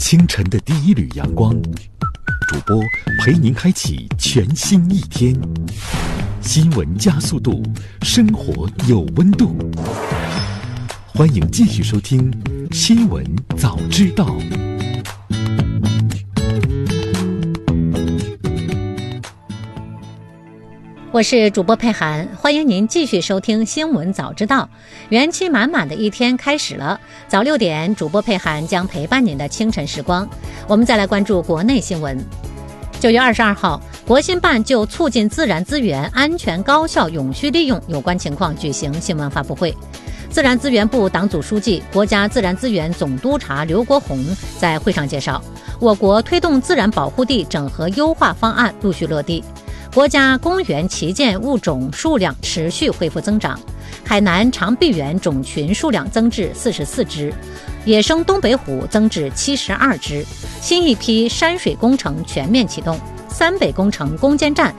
清晨的第一缕阳光，主播陪您开启全新一天。新闻加速度，生活有温度。欢迎继续收听《新闻早知道》。 我是主播佩涵，欢迎您继续收听新闻早知道。元气满满的一天开始了，早6点，主播佩涵将陪伴您的清晨时光。我们再来关注国内新闻。9月22号，国新办就促进自然资源安全高效永续利用有关情况举行新闻发布会。自然资源部党组书记、国家自然资源总督察刘国宏在会上介绍，我国推动自然保护地整合优化方案陆续落地。国家公园旗舰物种数量持续恢复增长，海南长臂猿种群数量增至44只，野生东北虎增至72只，新一批山水工程全面启动，三北工程攻坚战